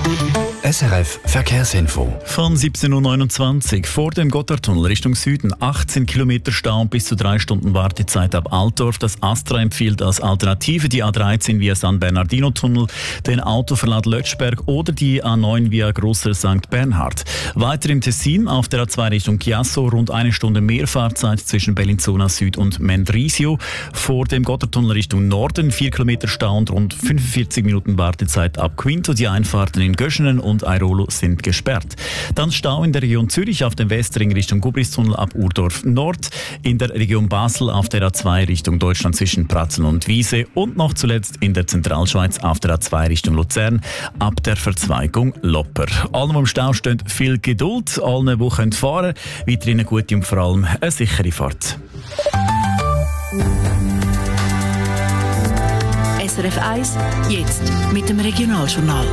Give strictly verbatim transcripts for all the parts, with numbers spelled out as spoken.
S R F Verkehrsinfo. Von siebzehn Uhr neunundzwanzig vor dem Gotthardtunnel Richtung Süden achtzehn Kilometer Stau und bis zu drei Stunden Wartezeit ab Altdorf. Das Astra empfiehlt als Alternative die A dreizehn via San Bernardino-Tunnel, den Autoverlad Lötschberg oder die A neun via Grosser Sankt Bernhard. Weiter im Tessin auf der A zwei Richtung Chiasso rund eine Stunde mehr Fahrzeit zwischen Bellinzona Süd und Mendrisio. Vor dem Gotthardtunnel Richtung Norden vier Kilometer Stau und rund fünfundvierzig Minuten Wartezeit ab Quinto. Die Einfahrten in Göschenen und Airolo sind gesperrt. Dann Stau in der Region Zürich auf dem Westring Richtung Gubristunnel ab Urdorf Nord, in der Region Basel auf der A zwei Richtung Deutschland zwischen Pratzeln und Wiese und noch zuletzt in der Zentralschweiz auf der A zwei Richtung Luzern ab der Verzweigung Lopper. Allen, die im Stau stehen, viel Geduld. Allen, die können fahren, weiterhin eine gute und vor allem eine sichere Fahrt. S R F eins, jetzt mit dem Regionaljournal.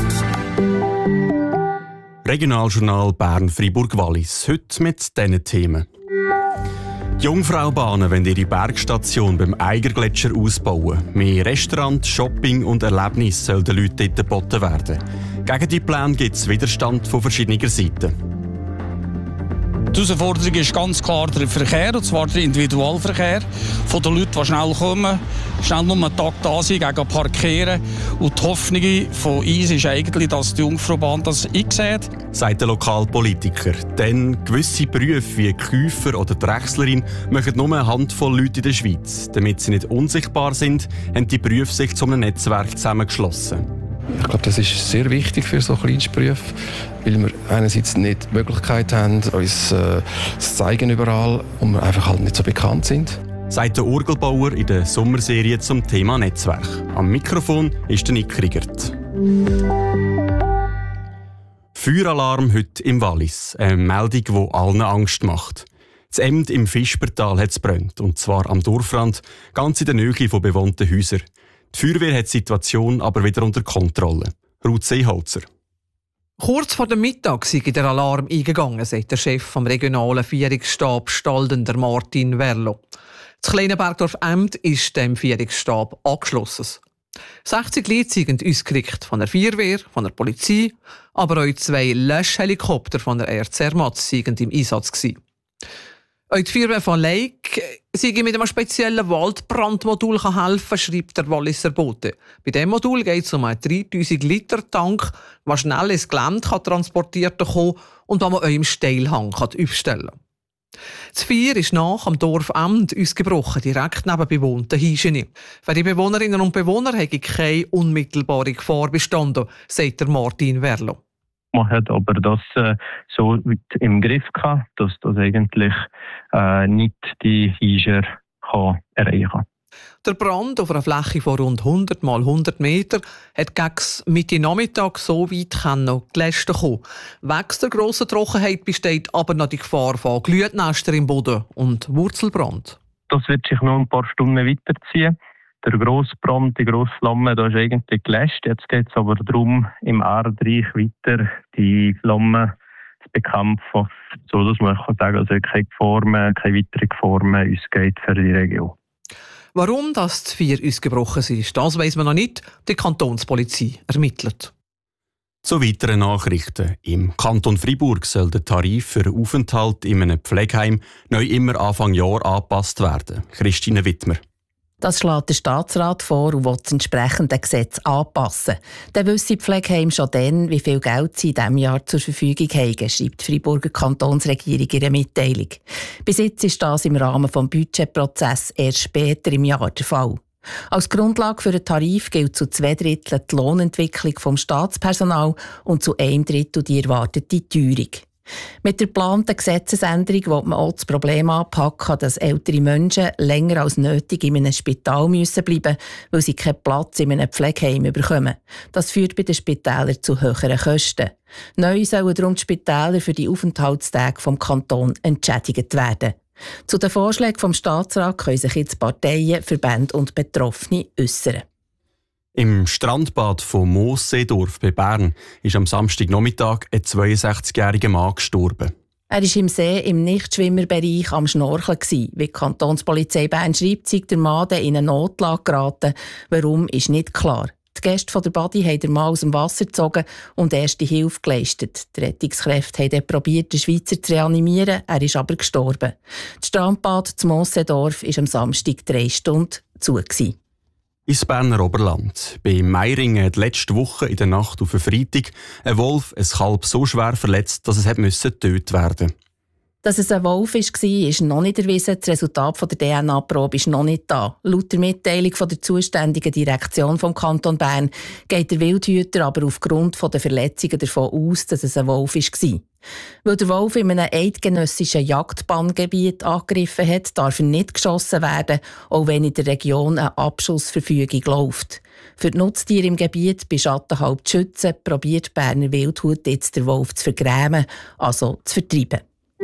Regionaljournal Bern-Fribourg-Wallis. Heute mit diesen Themen. Jungfraubahnen wollen ihre Bergstation beim Eigergletscher ausbauen. Mehr Restaurant, Shopping und Erlebnisse sollen den Leuten dort geboten werden. Gegen die Pläne gibt es Widerstand von verschiedener Seiten. Die Herausforderung ist ganz klar der Verkehr, und zwar der Individualverkehr. Von den Leuten, die schnell kommen, schnell nur einen Tag da sind, gegen parkieren. Und die Hoffnung von uns ist eigentlich, dass die Jungfraubahn das einsieht. Sagt der Lokalpolitiker. Denn gewisse Berufe wie Käufer oder Drechslerin machen nur eine Handvoll Leute in der Schweiz. Damit sie nicht unsichtbar sind, haben die Berufe sich zu einem Netzwerk zusammengeschlossen. Ich glaube, das ist sehr wichtig für so Kleinstberufe, weil wir einerseits nicht die Möglichkeit haben, uns äh, zu zeigen überall und wir einfach halt nicht so bekannt sind. Sagt der Orgelbauer in der Sommerserie zum Thema Netzwerk. Am Mikrofon ist der Nick Riegert. Feueralarm heute im Wallis. Eine Meldung, die allen Angst macht. Das Emd im Fischbertal hat es brennt, und zwar am Dorfrand, ganz in der Nähe von bewohnten Häusern. Die Feuerwehr hat die Situation aber wieder unter Kontrolle. Ruth Seeholzer. Kurz vor dem Mittag sei der Alarm eingegangen, sagt der Chef vom regionalen Vierungsstab Stalden, der Martin Werlo. Das kleine Bergdorf Emd ist dem Vierungsstab angeschlossen. sechzig Leute sind ausgerückt von der Feuerwehr, von der Polizei, aber auch zwei Löschhelikopter von der R C Ermatz sind im Einsatz gewesen. Auch die Feuerwehr von Leik sei mit einem speziellen Waldbrandmodul helfen, schreibt der Walliser Bote. Bei diesem Modul geht es um einen dreitausend Liter Tank, der schnell ins Gelände transportiert werden und den man auch im Steilhang aufstellen kann. Das Feuer ist nach am Dorf Emd ausgebrochen, direkt neben bewohnten Häuschen. Für die Bewohnerinnen und Bewohner hätte keine unmittelbare Gefahr bestanden, sagt der Martin Werlo. Man hat aber das äh, so weit im Griff gehabt, dass das eigentlich äh, nicht die Häuser kann erreichen kann. Der Brand auf einer Fläche von rund hundert mal hundert Meter hat gegen Mitte Nachmittag so weit gelöscht kommen. Wegen der grossen Trockenheit besteht aber noch die Gefahr von Glühnester im Boden und Wurzelbrand. Das wird sich noch ein paar Stunden weiterziehen. Der grosse Brand, die grosse Flamme, da ist eigentlich gelöscht. Jetzt geht es aber darum, im Erdreich weiter die Flamme zu bekämpfen, so dass man kann sagen, also keine Gefahr mehr, keine weitere Gefahr mehr uns geht für die Region. Warum das Feuer ausgebrochen ist, das weiss man noch nicht. Die Kantonspolizei ermittelt. Zu weiteren Nachrichten. Im Kanton Fribourg soll der Tarif für einen Aufenthalt in einem Pflegeheim neu immer Anfang Jahr angepasst werden. Christine Wittmer. Das schlägt der Staatsrat vor und will das entsprechende Gesetz anpassen. Dann wissen die Pflegeheime schon dann, wie viel Geld sie in diesem Jahr zur Verfügung haben, schreibt die Friburger Kantonsregierung in ihrer Mitteilung. Bis jetzt ist das im Rahmen des Budgetprozesses erst später im Jahr der Fall. Als Grundlage für den Tarif gilt zu zwei Dritteln die Lohnentwicklung vom Staatspersonal und zu einem Drittel die erwartete Teuerung. Mit der geplanten Gesetzesänderung will man auch das Problem anpacken, dass ältere Menschen länger als nötig in einem Spital müssen bleiben, weil sie keinen Platz in einem Pflegeheim bekommen. Das führt bei den Spitälern zu höheren Kosten. Neu sollen darum die Spitäler für die Aufenthaltstage vom Kanton entschädigt werden. Zu den Vorschlägen vom Staatsrat können sich jetzt Parteien, Verbände und Betroffene äußern. Im Strandbad von Moosseedorf bei Bern ist am Samstagnachmittag ein zweiundsechzigjähriger Mann gestorben. Er war im See im Nichtschwimmerbereich am Schnorcheln. Wie die Kantonspolizei Bern schreibt, sei der Mann in eine Notlage geraten. Warum, ist nicht klar. Die Gäste von der Badi haben den Mann aus dem Wasser gezogen und erste Hilfe geleistet. Die Rettungskräfte haben dann probiert, den Schweizer zu reanimieren, er ist aber gestorben. Das Strandbad zum Mossedorf war am Samstag drei Stunden zu. Ins Berner Oberland. Bei Meiringen hat letzte Woche in der Nacht auf Freitag ein Wolf ein Kalb so schwer verletzt, dass es getötet werden musste. Dass es ein Wolf war, ist noch nicht erwiesen. Das Resultat der D N A-Probe ist noch nicht da. Laut der Mitteilung von der zuständigen Direktion vom Kanton Bern geht der Wildhüter aber aufgrund der Verletzungen davon aus, dass es ein Wolf war. Weil der Wolf in einem eidgenössischen Jagdbanngebiet angegriffen hat, darf er nicht geschossen werden, auch wenn in der Region eine Abschussverfügung läuft. Für die Nutztiere im Gebiet bei Schattenhalb zu schützen, probiert die Berner Wildhut jetzt den Wolf zu vergrämen, also zu vertreiben.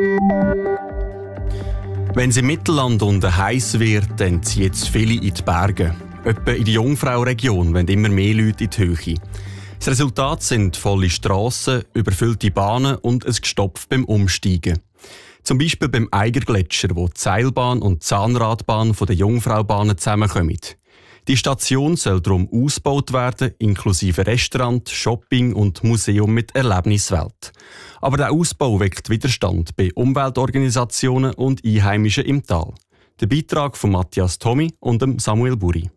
Wenn es im Mittelland unten heiß wird, dann ziehen jetzt viele in die Berge. Etwa in der Jungfrau-Region wollen immer mehr Leute in die Höhe. Das Resultat sind volle Strassen, überfüllte Bahnen und ein Gestopf beim Umsteigen. Zum Beispiel beim Eigergletscher, wo die Seilbahn und die Zahnradbahn von der Jungfraubahnen zusammenkommen. Die Station soll darum ausgebaut werden, inklusive Restaurant, Shopping und Museum mit Erlebniswelt. Aber der Ausbau weckt Widerstand bei Umweltorganisationen und Einheimischen im Tal. Der Beitrag von Matthias Tommy und Samuel Buri.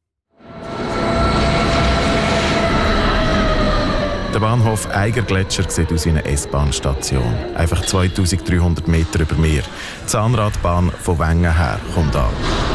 Der Bahnhof Eigergletscher sieht aus wie eine S-Bahn-Station. Einfach zweitausenddreihundert Meter über Meer. Die Zahnradbahn von Wengen her kommt an.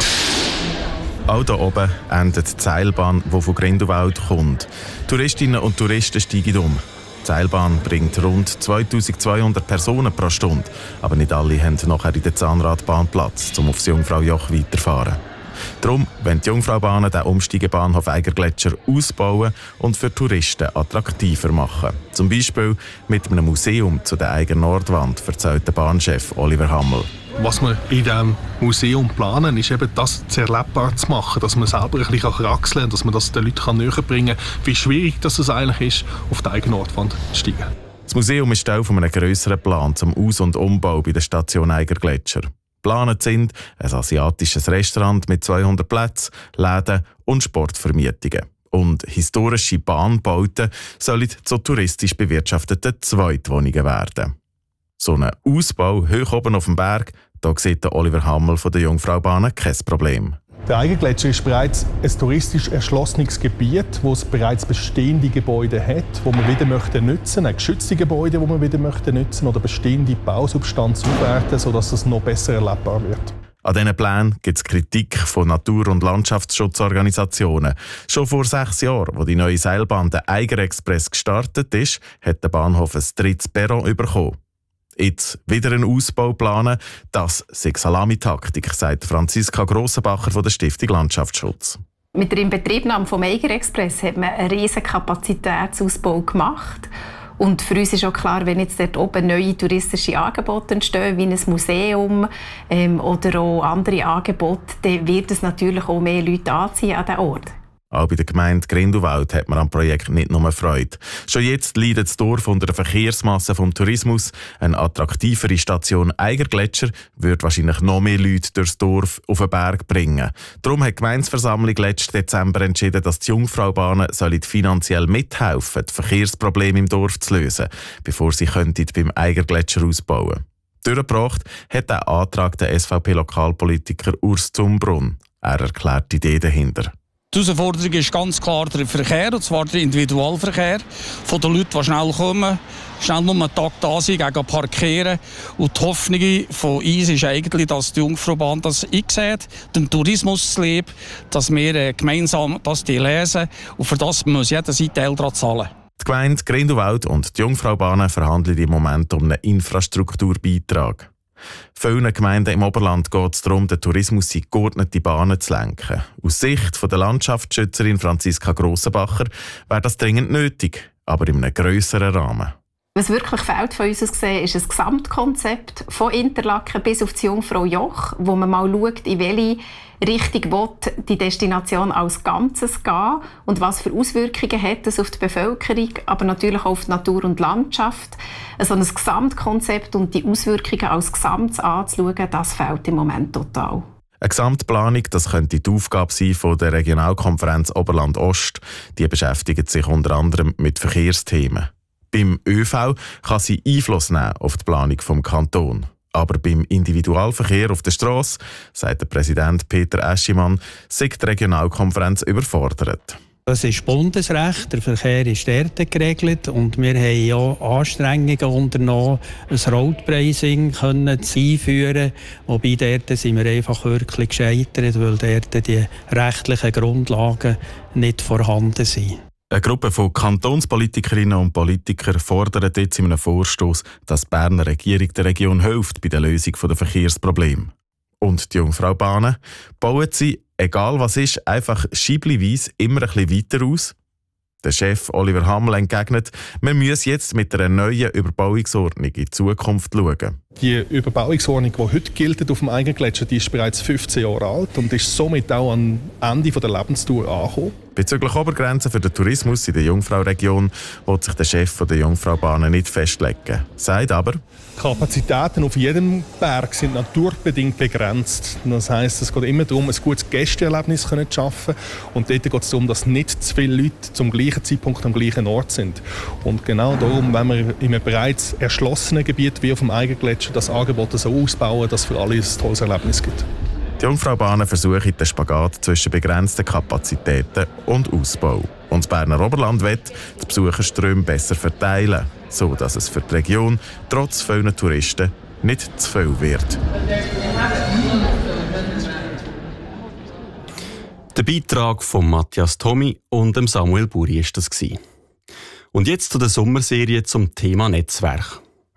Auch hier oben endet die Seilbahn, die von Grindelwald kommt. Touristinnen und Touristen steigen um. Die Seilbahn bringt rund zweitausendzweihundert Personen pro Stunde. Aber nicht alle haben nachher in der Zahnradbahn Platz, um aufs Jungfraujoch weiterzufahren. Darum wollen die Jungfraubahnen den Umsteigebahnhof Eigergletscher ausbauen und für Touristen attraktiver machen. Zum Beispiel mit einem Museum zu der Eiger Nordwand, erzählt der Bahnchef Oliver Hammel. Was wir in diesem Museum planen, ist eben das zu erlebbar zu machen, dass man selber ein bisschen kraxeln kann, dass man das den Leuten näher bringen kann, wie schwierig das eigentlich ist, auf die Eiger Nordwand zu steigen. Das Museum ist Teil von einem grösseren Plan zum Aus- und Umbau bei der Station Eigergletscher. Geplant sind ein asiatisches Restaurant mit zweihundert Plätzen, Läden und Sportvermietungen. Und historische Bahnbauten sollen zu touristisch bewirtschafteten Zweitwohnungen werden. So ein Ausbau hoch oben auf dem Berg, da sieht der Oliver Hammel von der Jungfraubahnen kein Problem. Der Eigergletscher ist bereits ein touristisch erschlossenes Gebiet, wo es bereits bestehende Gebäude hat, die man wieder möchte nutzen, ein geschützte Gebäude, die man wieder möchte nutzen oder bestehende Bausubstanz aufwerten, sodass es noch besser erlebbar wird. An diesen Plänen gibt es Kritik von Natur- und Landschaftsschutzorganisationen. Schon vor sechs Jahren, als die neue Seilbahn, der Eiger Express, gestartet ist, hat der Bahnhof ein drittes Perron bekommen. Jetzt wieder einen Ausbau planen, das sei Salamitaktik, sagt Franziska Grossenbacher von der Stiftung Landschaftsschutz. Mit der Inbetriebnahme vom Eiger Express hat man einen riesigen Kapazitätsausbau gemacht. Und für uns ist auch klar, wenn jetzt dort oben neue touristische Angebote entstehen, wie ein Museum ähm, oder auch andere Angebote, dann wird es natürlich auch mehr Leute anziehen an diesen Ort. Auch bei der Gemeinde Grindelwald hat man am Projekt nicht nur Freude. Schon jetzt leidet das Dorf unter der Verkehrsmasse vom Tourismus. Eine attraktivere Station Eigergletscher würde wahrscheinlich noch mehr Leute durchs Dorf auf den Berg bringen. Darum hat die Gemeindeversammlung letzten Dezember entschieden, dass die Jungfraubahnen finanziell mithelfen, die Verkehrsprobleme im Dorf zu lösen, bevor sie beim Eigergletscher ausbauen könnten. Durchgebracht hat der Antrag der S V P-Lokalpolitiker Urs Zumbrunn. Er erklärt die Idee dahinter. Die Herausforderung ist ganz klar der Verkehr, und zwar der Individualverkehr. Von den Leuten, die schnell kommen, schnell nur einen Tag da sind, gegen parkieren. Und die Hoffnung von uns ist eigentlich, dass die Jungfraubahn das einsieht, den Tourismus lebt, dass wir gemeinsam das lesen. Und für das muss jeder seinen Teil daran zahlen. Die Gemeinde Grindelwald und die Jungfraubahnen verhandeln im Moment um einen Infrastrukturbeitrag. Vielen Gemeinden im Oberland geht es darum, den Tourismus in geordnete Bahnen zu lenken. Aus Sicht der Landschaftsschützerin Franziska Grossenbacher wäre das dringend nötig, aber in einem grösseren Rahmen. Was wirklich fehlt von uns aus gesehen, ist ein Gesamtkonzept von Interlaken bis auf das Jungfraujoch, wo man mal schaut, in welche Richtung will die Destination als Ganzes gehen und was für Auswirkungen hat es auf die Bevölkerung, aber natürlich auch auf die Natur und Landschaft. So ein Gesamtkonzept und die Auswirkungen als Gesamtes anzuschauen, das fehlt im Moment total. Eine Gesamtplanung, das könnte die Aufgabe sein von der Regionalkonferenz Oberland-Ost. Die beschäftigt sich unter anderem mit Verkehrsthemen. Beim ÖV kann sie Einfluss nehmen auf die Planung vom Kanton. Aber beim Individualverkehr auf der Strasse, sagt der Präsident Peter Eschimann, sei die Regionalkonferenz überfordert. Das ist Bundesrecht, der Verkehr ist dort geregelt und wir haben ja Anstrengungen unternommen, ein Roadpricing einführen, wobei dort sind wir einfach wirklich gescheitert, weil dort die rechtlichen Grundlagen nicht vorhanden sind. Eine Gruppe von Kantonspolitikerinnen und Politikern fordert jetzt in einem Vorstoss, dass die Berner Regierung der Region hilft bei der Lösung der Verkehrsprobleme. Und die Jungfraubahnen bauen sie, egal was ist, einfach scheibliweise immer ein bisschen weiter aus. Der Chef Oliver Hammel entgegnet, man müsse jetzt mit einer neuen Überbauungsordnung in die Zukunft schauen. Die Überbauungsordnung, die heute gilt auf dem Eigengletscher, die ist bereits fünfzehn Jahre alt und ist somit auch am Ende der Lebensdauer angekommen. Bezüglich Obergrenzen für den Tourismus in der Jungfrauregion will sich der Chef der Jungfraubahnen nicht festlegen. Sagt aber, die Kapazitäten auf jedem Berg sind naturbedingt begrenzt. Das heisst, es geht immer darum, ein gutes Gästeerlebnis zu schaffen. Und dort geht es darum, dass nicht zu viele Leute zum gleichen Zeitpunkt am gleichen Ort sind. Und genau darum, wenn wir in einem bereits erschlossenen Gebiet wie auf dem Eigengletscher das Angebot so ausbauen, dass es für alle ein tolles Erlebnis gibt. Die Jungfraubahnen versuchen den Spagat zwischen begrenzten Kapazitäten und Ausbau. Und das Berner Oberland will die Besucherströme besser verteilen, so dass es für die Region trotz vielen Touristen nicht zu viel wird. Der Beitrag von Matthias Thomi und dem Samuel Buri ist das gewesen. Und jetzt zu der Sommerserie zum Thema Netzwerk.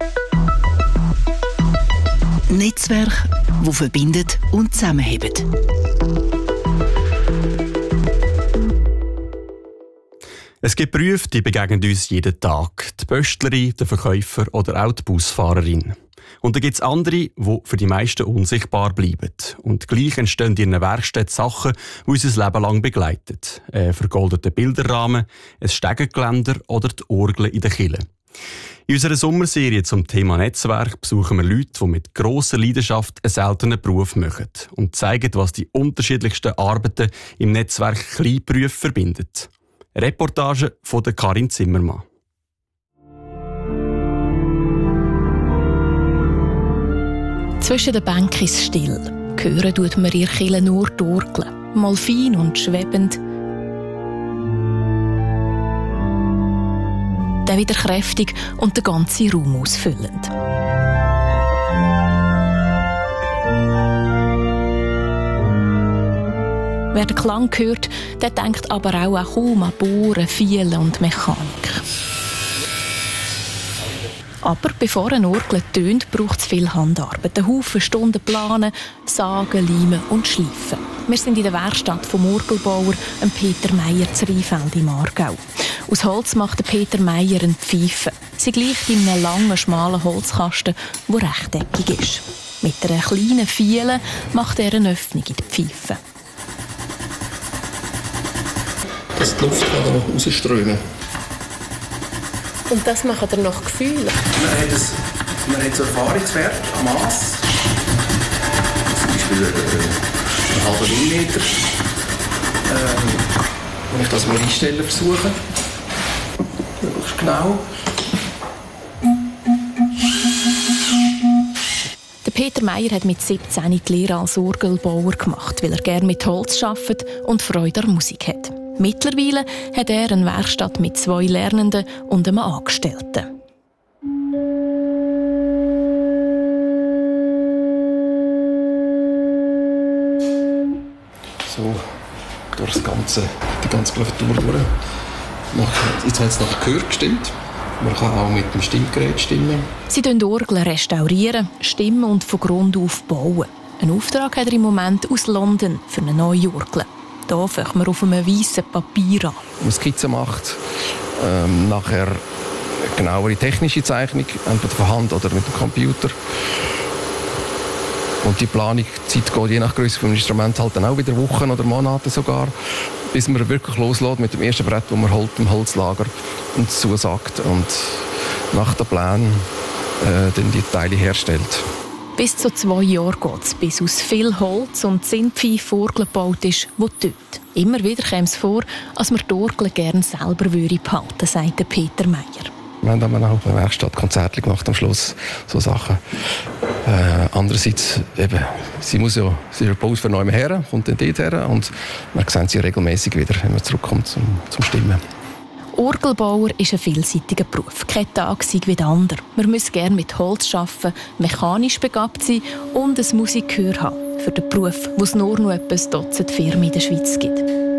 Netzwerk, wo verbindet und zusammenhebt. Es gibt Berufe, die begegnen uns jeden Tag. Die Pöstlerin, der Verkäufer oder auch die Busfahrerin. Und dann gibt es andere, die für die meisten unsichtbar bleiben. Und gleich entstehen in einer Werkstatt Sachen, die uns ein Leben lang begleiten. Ein vergoldeter Bilderrahmen, ein Stegengeländer oder die Orgel in der Kirche. In unserer Sommerserie zum Thema Netzwerk besuchen wir Leute, die mit grosser Leidenschaft einen seltenen Beruf machen und zeigen, was die unterschiedlichsten Arbeiten im Netzwerk Kleinberufe verbindet. Eine Reportage von der Karin Zimmermann. Zwischen den Bänken ist es still. Hören tut man ihr Kille nur die Orgel, mal fein und schwebend. Dann wieder kräftig und den ganzen Raum ausfüllend. Wer den Klang hört, der denkt aber auch an kaum an Bohren, Fielen und Mechanik. Aber bevor eine Orgel tönt, braucht es viel Handarbeit. Einen Haufen Stunden planen, sagen, leimen und schleifen. Wir sind in der Werkstatt vom Orgelbauer Peter Meier zu Rheinfeld im Aargau. Aus Holz macht Peter Meier eine Pfeife. Sie gleicht in einem langen, schmalen Holzkasten, der rechteckig ist. Mit einer kleinen Fiele macht er eine Öffnung in die Pfeife. Dass die Luft kann rausströmen. Und das macht er nach Gefühl? Man hat, das, man hat so Erfahrungswert am Mass. Zum Beispiel einen halben Millimeter. Ähm, wenn ich das mal einstellen versuche. Möglichst genau. Der Peter Meier hat mit siebzehn die Lehre als Orgelbauer gemacht, weil er gerne mit Holz arbeitet und Freude an Musik hat. Mittlerweile hat er eine Werkstatt mit zwei Lernenden und einem Angestellten. So, durch das ganze, die ganze Klaviatur durch. Jetzt hat es nach Gehör gestimmt. Man kann auch mit dem Stimmgerät stimmen. Sie restaurieren Orgeln restaurieren, stimmen und von Grund auf bauen. Einen Auftrag hat er im Moment aus London für eine neue Orgel. Hier fängt man auf einem weißen Papier an. Eine Skizze macht, ähm, nachher eine genauere technische Zeichnung, entweder von Hand oder mit dem Computer. Und die Planungszeit geht je nach Größe des Instruments halt dann auch wieder Wochen oder Monate sogar, bis man wirklich loslässt mit dem ersten Brett, das man holt im Holzlager und zusagt und nach den Plänen äh, dann die Teile herstellt. Bis zu zwei Jahre geht es, bis aus viel Holz und Zindpfeife Orgel gebaut ist, die tötet. Immer wieder käme es vor, als man die Orgel gerne selber behalten würde, sagt Peter Meyer. Wir haben dann auch in der Werkstatt Konzerte gemacht am Schluss, so Sachen. Äh, andererseits, eben, sie muss ja, sie baut von neuem her, kommt dann dort her und man sieht sie regelmäßig wieder, wenn man zurückkommt zum, zum Stimmen. Orgelbauer ist ein vielseitiger Beruf. Kein Tag sei wie der andere. Man muss gerne mit Holz arbeiten, mechanisch begabt sein und ein Musikgehör haben. Für den Beruf, wo es nur noch etwa ein Dutzend Firmen in der Schweiz gibt.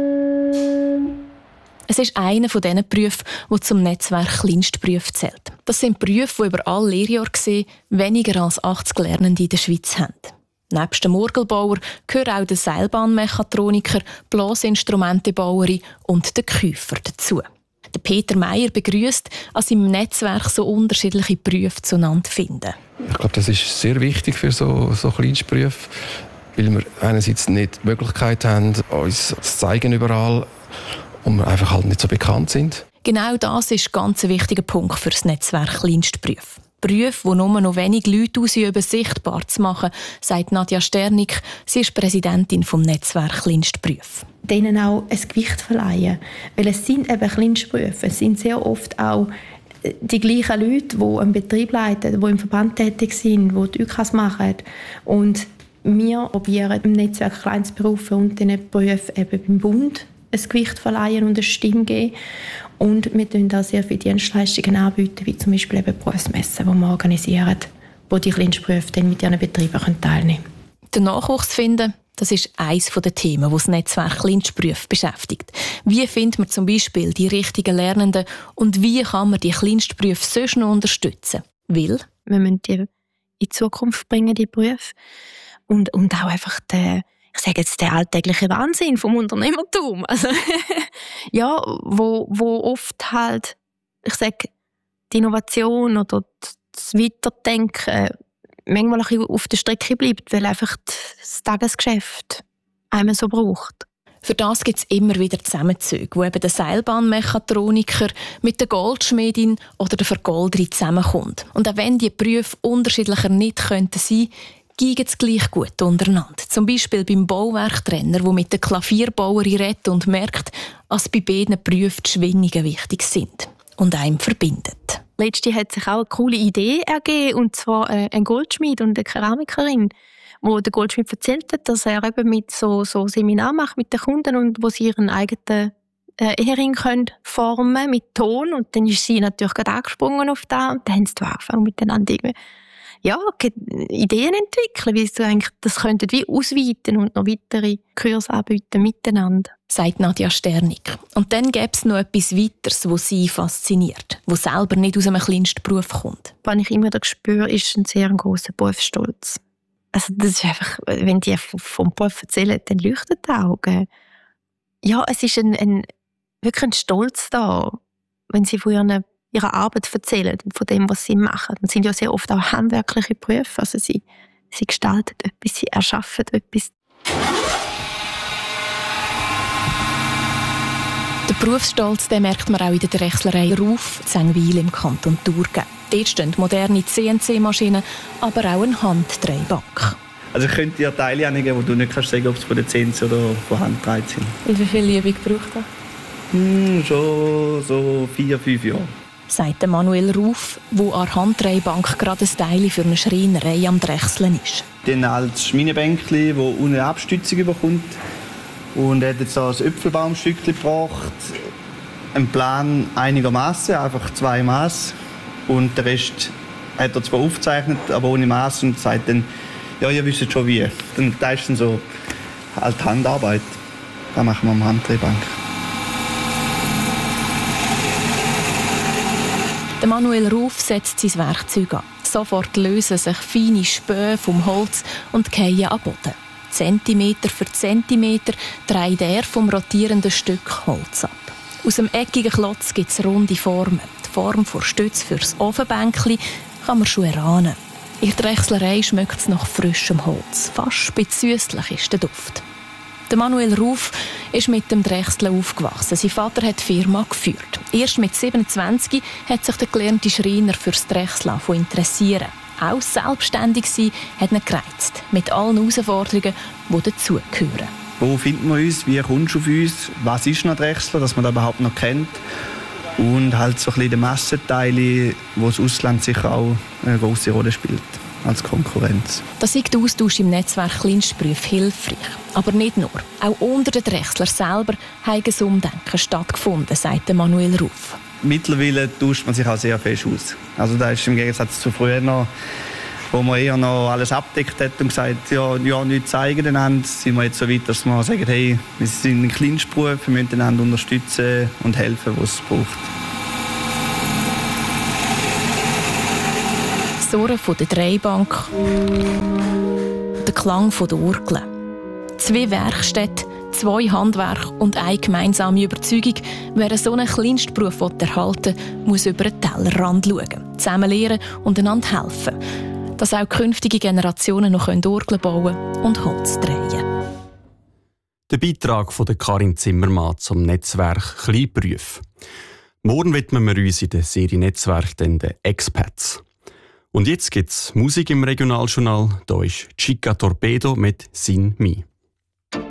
Es ist einer von diesen Berufen, der zum Netzwerk Kleinstberufe zählt. Das sind Berufe, die über alle Lehrjahre gesehen weniger als achtzig Lernende in der Schweiz haben. Nebst dem Orgelbauer gehören auch der Seilbahnmechatroniker, Blasinstrumentebauerin und der Käufer dazu. Der Peter Meyer begrüßt, dass im Netzwerk so unterschiedliche Berufe zueinander finden. Ich glaube, das ist sehr wichtig für so, so Kleinstberufe, weil wir einerseits nicht die Möglichkeit haben, uns zu zeigen überall und wir einfach halt nicht so bekannt sind. Genau das ist ein ganz wichtiger Punkt für das Netzwerk Kleinstberufe. Berufe, die nur noch wenig Leute ausüben, sichtbar zu machen, sagt Nadja Sternig. Sie ist Präsidentin des Netzwerk Kleinstberufe. Denen auch ein Gewicht verleihen. Weil es sind eben Kleinstberufe. Es sind sehr oft auch die gleichen Leute, die einen Betrieb leiten, die im Verband tätig sind, die die Ü K A S machen. Und wir probieren im Netzwerk Kleinstberufe und diesen Berufen eben beim Bund ein Gewicht verleihen und eine Stimme geben. Und wir bieten auch sehr viele Dienstleistungen anbieten, wie zum Beispiel eben Berufsmessen, die wir organisieren, wo die Kleinstberufe dann mit ihren Betrieben teilnehmen können. Den Nachwuchs finden, das ist eines der Themen, die das Netzwerk Kleinstberufe beschäftigt. Wie findet man zum Beispiel die richtigen Lernenden und wie kann man die Kleinstberufe sonst noch unterstützen? Weil wir müssen die in die Zukunft bringen, die Berufe. Und, und auch einfach den, ich sage jetzt, den alltäglichen Wahnsinn vom Unternehmertum. Also, ja, wo, wo oft halt, ich sage, die Innovation oder das Weiterdenken manchmal ein bisschen auf der Strecke bleibt, weil einfach das Tagesgeschäft einem so braucht. Für das gibt es immer wieder Zusammenzüge, wo eben der Seilbahnmechatroniker mit der Goldschmiedin oder der Vergolderin zusammenkommt. Und auch wenn die Berufe unterschiedlicher nicht könnten sein, gibt es gleich gut untereinander. Zum Beispiel beim Bauwerktrenner, der mit der Klavierbauerin redet und merkt, dass bei beiden Berufen die Schwingungen wichtig sind und einem verbindet. Letztes Jahr hat sich auch eine coole Idee ergeben, und zwar ein Goldschmied und eine Keramikerin, wo der Goldschmied erzählt hat, dass er eben mit so, so Seminar macht mit den Kunden und wo sie ihren eigenen äh, Ehering können formen mit Ton, und dann ist sie natürlich gerade angesprungen auf das und dann haben sie angefangen miteinander ja, Ideen entwickeln, wie sie eigentlich das könnten wie ausweiten und noch weitere Kurse anbieten miteinander. Sagt Nadja Sternig. Und dann gäbe es noch etwas Weiteres, was sie fasziniert, was selber nicht aus einem Kleinstberuf kommt. Was ich immer spüre, ist ein sehr grosser Berufsstolz. Also das ist einfach, wenn die vom Beruf erzählen, dann leuchten die Augen. Ja, es ist ein, ein, wirklich ein Stolz da, wenn sie von ihren ihre Arbeit erzählen und von dem, was sie machen. Das sind ja sehr oft auch handwerkliche Berufe. Also sie, sie gestalten etwas, sie erschaffen etwas. Den Berufsstolz den merkt man auch in der Drechslerei Ruf in Zengwil im Kanton Thurgau. Dort stehen moderne C N C-Maschinen, aber auch eine Handdrehbank. Also ich könnte dir Teile angeben, wo du nicht kannst sagen, ob es von der C N C oder von Hand gedreht sind. Und wie viel Übung braucht das? Hm, schon so vier, fünf Jahre. Sagt Manuel Ruf, der an der Handdrehbank gerade ein Teil für eine Schreinerei am Drechseln ist. Dann als Schminebänkchen, das ohne Abstützung bekommt. Und er hat jetzt ein Äpfelbaumstückchen gebracht. Ein Plan einigermaßen, einfach zwei Maß. Und den Rest hat er zwar aufgezeichnet, aber ohne Maß, und sagt dann, ja, ihr wisst schon wie. Dann das ist dann so halt Handarbeit. Das machen wir am Handdrehbank. Der Manuel Ruf setzt sein Werkzeug an. Sofort lösen sich feine Späne vom Holz und fallen am Boden. Zentimeter für Zentimeter dreht er vom rotierenden Stück Holz ab. Aus dem eckigen Klotz gibt es runde Formen. Die Form der Stütze für das Ofenbänkchen kann man schon erahnen. In der Drechslerei schmeckt es nach frischem Holz. Fast süßlich ist der Duft. Der Manuel Ruf ist mit dem Drechseln aufgewachsen. Sein Vater hat die Firma geführt. Erst mit siebenundzwanzig hat sich der gelernte Schreiner für das Drechseln interessieren. auch selbstständig sein, hat ihn gereizt. Mit allen Herausforderungen, die dazugehören. Wo finden wir uns? Wie kommst du auf uns? Was ist ein Drechsler, dass man das überhaupt noch kennt? Und halt so ein bisschen die Massenteile, wo das Ausland sicher auch eine große Rolle spielt als Konkurrenz. Da ist der Austausch im Netzwerk Kleinstberufe hilfreich. Aber nicht nur. Auch unter den Drechslern selber hat ein Umdenken stattgefunden, sagt Manuel Ruff. Mittlerweile tauscht man sich auch sehr fest aus. Also da ist im Gegensatz zu früher noch, wo man eher noch alles abdeckt hat und gesagt, ja, ja nichts zeigen einander, sind wir jetzt so weit, dass wir sagen, hey, wir sind ein Kleinstberuf, wir müssen einander unterstützen und helfen, wo es braucht. Das Surren von der Drehbank, der Klang der Orgel. Zwei Werkstätten, zwei Handwerke und eine gemeinsame Überzeugung, wer so einen Kleinstberuf erhalten will, muss über den Tellerrand schauen, zusammen lernen und einander helfen, dass auch künftige Generationen noch Orgeln bauen und Holz drehen. Der Beitrag von Karin Zimmermann zum Netzwerk Kleinberufe. Morgen widmen wir uns in der Serie Netzwerk den Expats. Und jetzt gibt es Musik im Regionaljournal. Da ist Chica Torpedo mit Sin Mi.